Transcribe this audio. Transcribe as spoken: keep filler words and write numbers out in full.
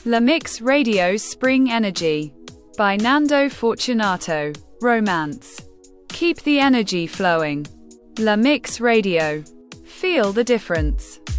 La Mix Radio's Spring Energy by Nando Fortunato. Romance. Keep the energy flowing. La Mix Radio. Feel the difference.